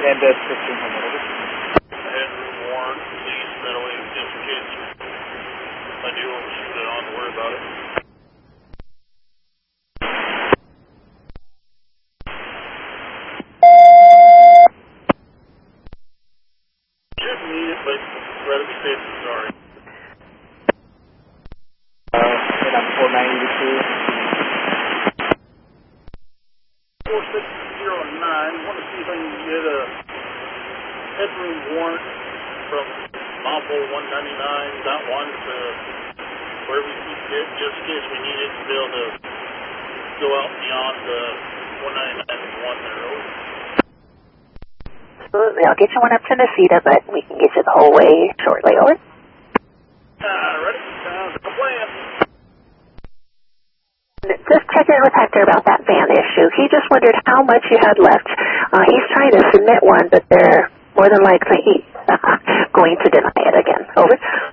And 1500, over. Headroom warrant, please, that way just in case I do overshoot it, I don't have to worry about it. Shouldn't need it, but rather be safe than sorry. And I'm 492. 4609, want to see if I can get a headroom warrant from Mambo 199.1 to wherever you see fit, just in case we need it to be able to go out beyond 199.1 there, over. Absolutely. I'll get you one up to Nacita, but we can get you the whole way shortly, over. Ready? Sounds like a plan. Just checking with Hector about that van issue. He just wondered how much you had left. He's trying to submit one, but they're more than likely going to deny it again. Over.